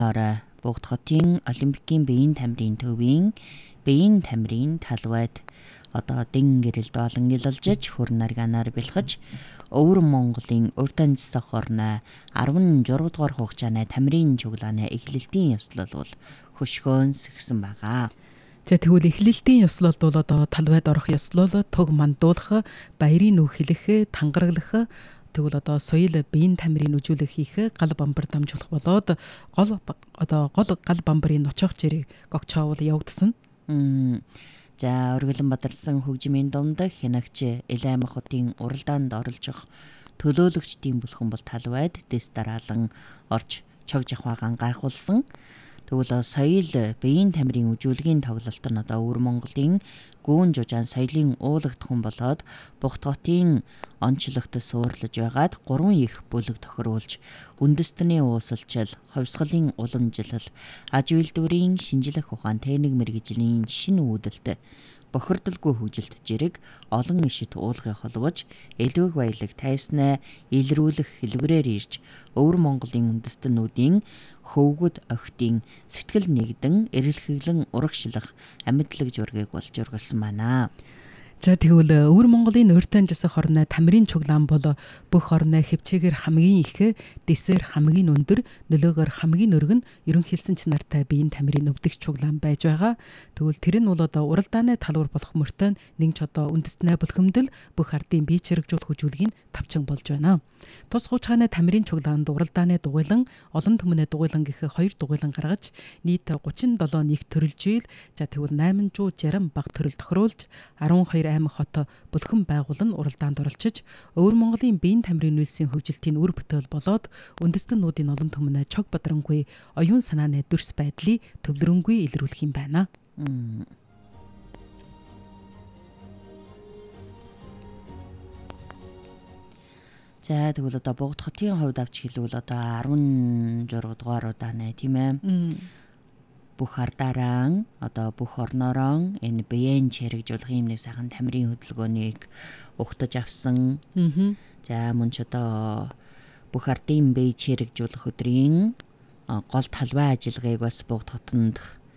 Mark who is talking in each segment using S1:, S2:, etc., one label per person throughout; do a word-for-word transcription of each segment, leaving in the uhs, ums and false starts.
S1: орой Богд хотын Олимпикийн биеийн тамирын төвийн биеийн тамирын талбайд одоо дэн гэрэлд олон нэлэлжж хөр нарганаар бэлхэж өвөр Монголын урд анжсах орны арван зураг дугаар хугацааны тамирын чуглааны эхлэлтийн ёслол бол хөшгөөн сэгсэн байгаа.
S2: За тэгвэл эхлэлтийн ёслолд бол одоо талбайд орох ёслол, туг мандуулах, баярын үг хэлэх, тангараглах, тэгвэл одоо соёл биеийн тамирын үжүүлэх хийх, гал бамбар дамжуулах болоод гол одоо гол гал бамбарын ноцоох зэрэг гогчоовол явагдсан.
S1: За Өргөлөн Бадарсан хөгжмийн дунд хянагч Элайм хотын уралдаанд оролцох төлөөлөгчдийн бүлхэн бол талбайд дэс дараалан орж чогж ахваагаан гайхуулсан. Тэгвэл соёл биеийн тамирын үжүүлгийн тоглолт нь одоо өвөр Монголын гүүн жужаан соёлын уулагдхан болоод Богд хотын онцлогт суурлаж байгаад гурван их бүлэг тохируулж үндэстний уусалчил, ховсгалын уламжлал, аж үйлдвэрийн шинжлэх ухаан, техник мэргэжлийн шинэ үүдэлт бохирдолгүй хөгжилт зэрэг олон ишит уулгыг холбож элвэг баялаг тайснаа илрүүлэх хэлбэрээр ирж өвөр Монголын үндэстнүүдийн хөвгөд охидын сэтгэл нэгдэн эрэлхэглэн урагшлах амьдлаг жургийг болж ургалсан байна.
S2: За тэгвэл өвөр Монголын урд анжсах орны тамирын чуглаан бол бүх орны хөвчээгээр хамгийн их, дэсээр хамгийн өндөр, нөлөөгөөр хамгийн өргөн ерөнхийлсэн чанартай биеийн тамирын өвдөгч чуглаан байж байгаа. Тэгвэл тэр нь бол одоо уралдааны талбар болох мөртөө нэгж одоо үндэстнээ бүлхэмдэл бүх ардын бие чирэгжүүлэх хүжүүлгийн тавчан болж байна. Тус хуучгааны тамирын чуглаанд уралдааны дугуйлан, олон түмний дугуйлан гэх хоёр дугуйлан гаргаж нийт гучин долоо нэг төрөлжил. За тэгвэл найман зуун жарим баг төрөл тохируулж арван хоёр аймаг хот бүлхэн байгуулан уралдаанд оролцож өвөр Монголын биеийн тамирын үйлсийн хөгжилтийн үр бүтээл болоод үндэстнүүдийн олон түмнээ чог бадрангүй оюун санааны дүрс байдлыг төвлөрөнгүй илрүүлэх юм байна.
S1: За тэгвэл одоо Богд хотын хувьд авч хэлвэл одоо арван зураг дугааруудаа нэ тийм ээ. Бүх ардараа одоо бүх орноороо энэ биеийн чирэгжүүлэх юм нэг сайхан тамирын хөдөлгөөнийг ухтаж авсан. За мөн ч одоо бүх ардын бие чирэгжүүлэх өдрийн гол талбай ажиллагааг бас Богд хотод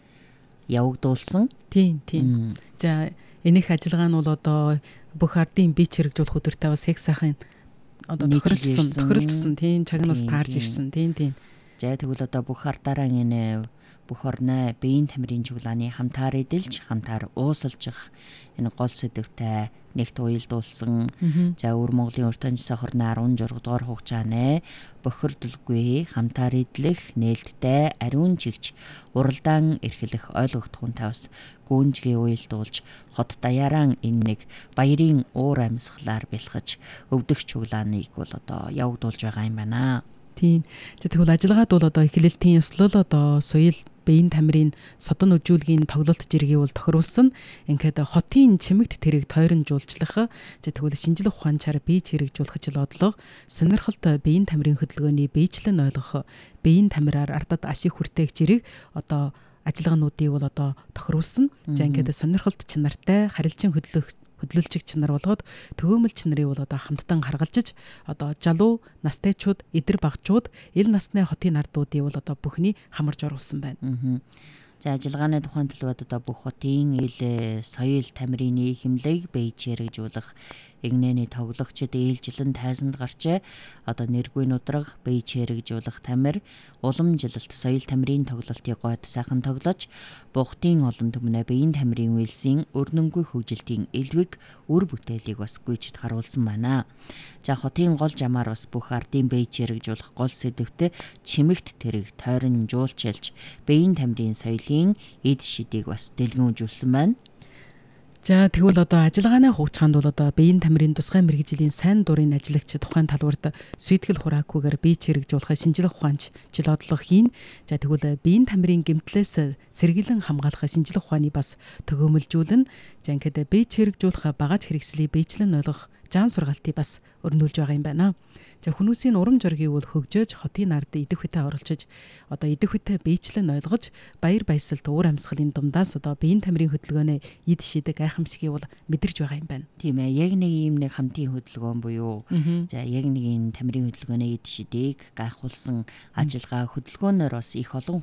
S1: явагдуулсан.
S2: Тийм тийм. За энэх ажиллагаа нь бол одоо бүх ардын бие чирэгжүүлэх өдөртэй бас их сайхан одоо тохиролцсон тохиролцсон тийм чагнаас таарж ирсэн тийм тийм.
S1: За тэгвэл одоо бүх ардараа энэ бүх орны биеийн тамирын чуглааны хамтаар эдэлж хамтаар уусалжих энэ гол сэдвтэй нэгт уялдуулсан. За өвөр Монголын урд анжсах орны арван зураг дугаар хугацааны бохирдолгүй хамтаар эдлэх нээлттэй ариун чигч уралдаан эрхлэх ойлгогдохын тавс гүнжгээ уялдуулж хот даяараа энэ нэг баярын уур амьсгалаар бэлхэж өвдөгч чуглааныг бол одоо явагдуулж байгаа юм байна.
S2: Тийм. Тэгвэл ажиллагаад бол одоо эхлэлтийн ёслол одоо соёл биеийн тамирын содон үжүүлгийн тоглолт зэргийг бол тохируулсан. Ингээд хотын чимэгт тэрэг тойронжуулчлах, тэгвэл шинжлэх ухаанчаар бие чирэгжүүлэх жил одлого, сонирхолт биеийн тамирын хөдөлгөөний биечлэн ойлгох, биеийн тамираар ардад ашиг хүртээх зэрэг одоо ажиллагаануудыг бол одоо тохируулсан. За ингээд сонирхолт чанартай харилцан хөдлөх хөдлөлжих чанар болгоод төгөөмөл чанарыг бол одоо хамттан харгалзаж одоо жалуу настайчууд, эдэр багчууд, ил насны хотын ардуудыг бол одоо бүхний хамарж оруулсан байна.
S1: За ажиллагааны тухайн талбайд одоо бүх хотын ил соёл тамирын нийгэмлэг бие чирэгжүүлэх игнэний тоглогчид ээлжилэн тайзанд гарч одоо нэргүй нудраг бие чирэгжүүлэх тамир уламжлалт соёл тамирын тоглолтыг гойд сайхан тоглож Богдын олон түмнээ биеийн тамирын үйлсийн өрнөнгүй хөгжилтийн элвэг үр бүтээлийг бас гүйцэд харуулсан байна. За хотын гол жамаар бас бүх ардын бие чирэгжүүлэх гол сэдвтэ чимэгт тэрэг тойрон жуулчилж биеийн тамирын соёлын эд шидийг бас дэлгэнүүлсэн байна.
S2: За тэгвэл одоо ажиллагааны хугацаанд бол одоо биеийн тамирын тусгай мэргэжлийн сайн дурын ажиллагч тухайн талбарт сүйтгэл хураакгүйгээр бие чирэгжүүлэх шинжлэх ухаанч жил одлого хийн. За тэгвэл биеийн тамирын гэмтлээс сэргийлэн хамгаалах шинжлэх ухааны бас төгөөмөлжүүлнэ. За ингээд бие чирэгжүүлэх багаж хэрэгслийг биечлэн ойлгох жаан сургаалтыг бас өрнүүлж байгаа юм байна. За хүмүүсийн урам зориг бол хөгжөөж хотын ард идэх хүйтээ оруулж одоо идэх хүйтээ бийчлэн ойлгож баяр баясгалт уур амьсгалын дундаас одоо биеийн тамирын хөдөлгөөнөө ид шидэг гайхамшигыг бол мэдэрч байгаа юм байна.
S1: Тийм ээ, яг нэг ийм нэг хамтын хөдөлгөөн буюу за яг нэг энэ тамирын хөдөлгөөнөө ид шидийг гайхуулсан ажиллагаа хөдөлгөөнөөр бас их олон